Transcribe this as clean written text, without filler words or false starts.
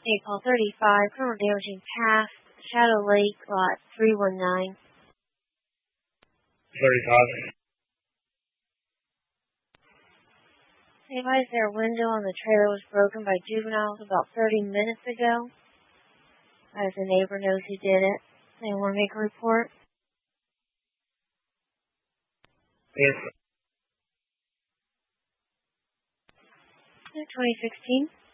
April 35, criminal damaging past, Shadow Lake, lot 319. 35. They advised their window on the trailer was broken by juveniles about 30 minutes ago. As the neighbor knows who did it. They want to make a report? Yes. 2016.